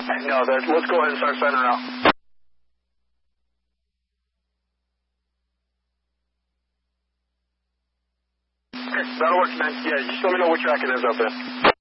No, let's go ahead and start sending her out. Okay, that'll work, man. Yeah, just let me know what track it is out there.